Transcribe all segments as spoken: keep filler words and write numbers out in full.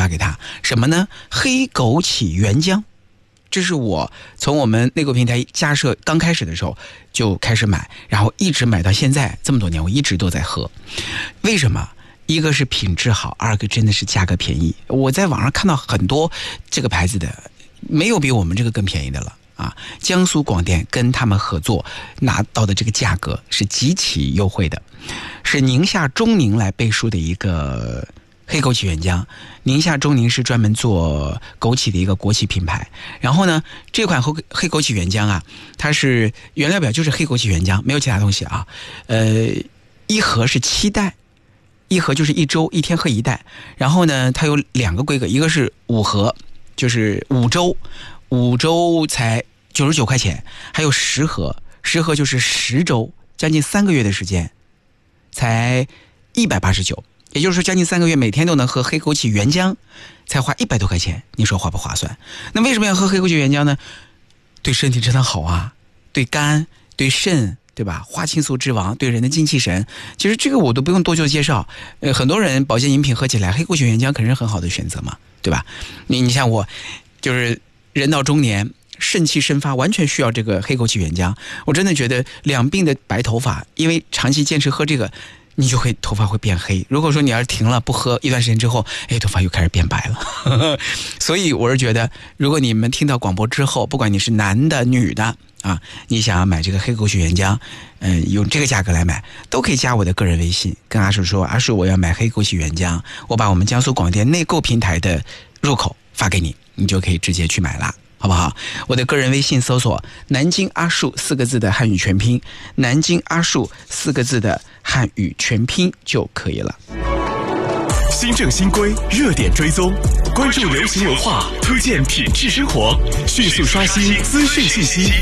发给他，什么呢？黑枸杞原浆。这是我从我们内购平台加设刚开始的时候就开始买，然后一直买到现在这么多年，我一直都在喝。为什么？一个是品质好，二个真的是价格便宜。我在网上看到很多这个牌子的，没有比我们这个更便宜的了啊！江苏广电跟他们合作拿到的这个价格是极其优惠的，是宁夏中宁来背书的一个黑枸杞原浆。宁夏中宁是专门做枸杞的一个国企品牌。然后呢，这款黑黑枸杞原浆啊，它是原料表就是黑枸杞原浆，没有其他东西啊。呃，一盒是七袋，一盒就是一周，一天喝一袋。然后呢，它有两个规格，一个是五盒，就是五周，五周才九十九块钱，还有十盒，十盒就是十周，将近三个月的时间，才一百八十九。也就是说，将近三个月每天都能喝黑枸杞原浆，才花一百多块钱，你说划不划算？那为什么要喝黑枸杞原浆呢？对身体真的好啊，对肝、对肾，对吧？花青素之王，对人的精气神。其实这个我都不用多做介绍。呃，很多人保健饮品喝起来，黑枸杞原浆可是很好的选择嘛，对吧？你你像我，就是人到中年，肾气生发，完全需要这个黑枸杞原浆。我真的觉得两鬓的白头发，因为长期坚持喝这个，你就会头发会变黑。如果说你要是停了不喝一段时间之后，哎，头发又开始变白了。所以我是觉得，如果你们听到广播之后，不管你是男的女的啊，你想要买这个黑枸杞原浆，嗯，用这个价格来买，都可以加我的个人微信，跟阿树说，阿树我要买黑枸杞原浆，我把我们江苏广电内购平台的入口发给你，你就可以直接去买了。好不好？我的个人微信搜索南京阿树四个字的汉语全拼，南京阿树四个字的汉语全拼就可以了。 新政新规，热点追踪，关注流行文化，推荐品质生活，迅速刷新资讯信息。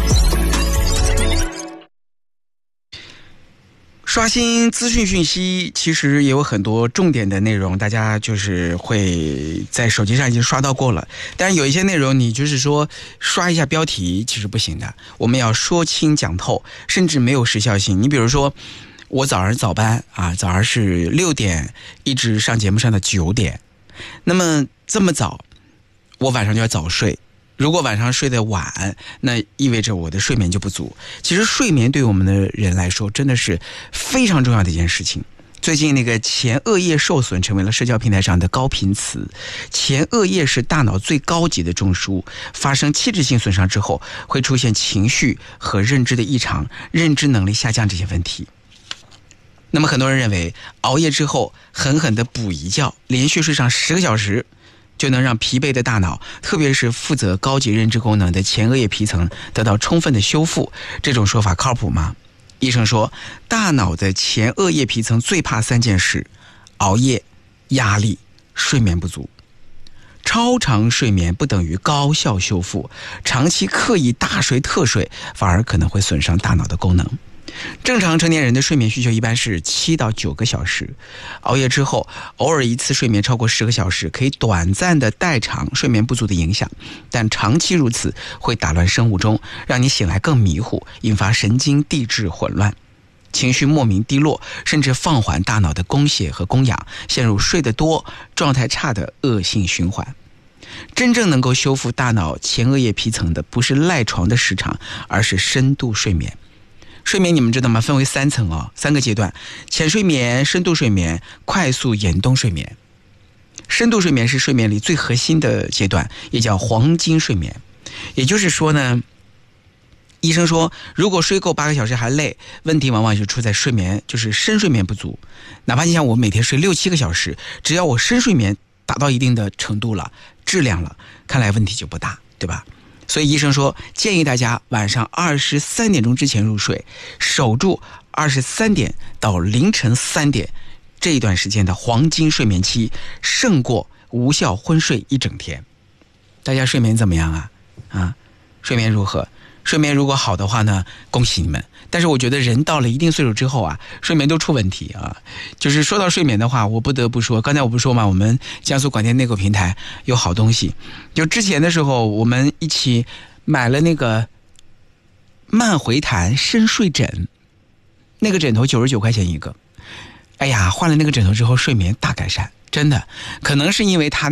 刷新资讯讯息，其实也有很多重点的内容，大家就是会在手机上已经刷到过了。但是有一些内容，你就是说刷一下标题，其实不行的。我们要说清讲透，甚至没有时效性。你比如说，我早上早班啊，早上是六点一直上节目上到九点，那么这么早，我晚上就要早睡。如果晚上睡得晚，那意味着我的睡眠就不足。其实睡眠对我们的人来说真的是非常重要的一件事情。最近那个前额叶受损成为了社交平台上的高频词。前额叶是大脑最高级的中枢，发生器质性损伤之后会出现情绪和认知的异常，认知能力下降这些问题。那么很多人认为熬夜之后狠狠地补一觉，连续睡上十个小时，就能让疲惫的大脑，特别是负责高级认知功能的前额叶皮层得到充分的修复。这种说法靠谱吗？医生说，大脑的前额叶皮层最怕三件事：熬夜、压力、睡眠不足。超长睡眠不等于高效修复，长期刻意大睡特睡反而可能会损伤大脑的功能。正常成年人的睡眠需求一般是七到九个小时，熬夜之后偶尔一次睡眠超过十个小时，可以短暂的代偿睡眠不足的影响，但长期如此会打乱生物钟，让你醒来更迷糊，引发神经递质混乱，情绪莫名低落，甚至放缓大脑的供血和供氧，陷入睡得多、状态差的恶性循环。真正能够修复大脑前额叶皮层的，不是赖床的时长，而是深度睡眠。睡眠你们知道吗？分为三层哦，三个阶段：浅睡眠、深度睡眠、快速眼动睡眠。深度睡眠是睡眠里最核心的阶段，也叫黄金睡眠。也就是说呢，医生说，如果睡够八个小时还累，问题往往就出在睡眠，就是深睡眠不足。哪怕你像我每天睡六七个小时，只要我深睡眠达到一定的程度了、质量了，看来问题就不大，对吧？所以医生说，建议大家晚上二十三点钟之前入睡，守住二十三点到凌晨三点这一段时间的黄金睡眠期，胜过无效昏睡一整天。大家睡眠怎么样啊？啊，睡眠如何？睡眠如果好的话呢，恭喜你们。但是我觉得人到了一定岁数之后啊，睡眠都出问题啊。就是说到睡眠的话，我不得不说，刚才我不说嘛，我们江苏广电内购平台有好东西。就之前的时候，我们一起买了那个慢回弹深睡枕，那个枕头九十九块钱一个。哎呀，换了那个枕头之后，睡眠大改善，真的，可能是因为它